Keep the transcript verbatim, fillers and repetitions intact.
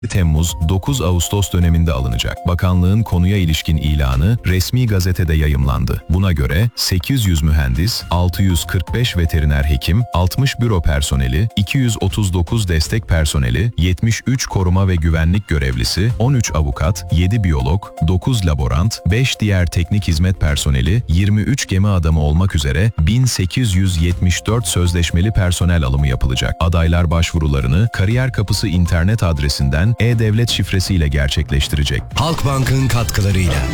Temmuz dokuz Ağustos döneminde alınacak. Bakanlığın konuya ilişkin ilanı resmi gazetede yayımlandı. Buna göre sekiz yüz mühendis, altı yüz kırk beş veteriner hekim, altmış büro personeli, iki yüz otuz dokuz destek personeli, yetmiş üç koruma ve güvenlik görevlisi, on üç avukat, yedi biyolog, dokuz laborant, beş diğer teknik hizmet personeli, yirmi üç gemi adamı olmak üzere bin sekiz yüz yetmiş dört sözleşmeli personel alımı yapılacak. Adaylar başvurularını Kariyer Kapısı internet adresinden e-devlet şifresiyle gerçekleştirecek. Halkbank'ın katkılarıyla